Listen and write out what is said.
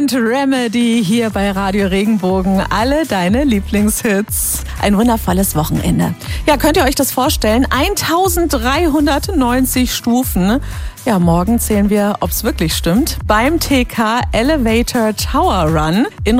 und Remedy hier bei Radio Regenbogen. Alle deine Lieblingshits. Ein wundervolles Wochenende. Ja, könnt ihr euch das vorstellen? 1390 Stufen. Ja, morgen zählen wir, ob es wirklich stimmt, beim TK Elevator Tower Run in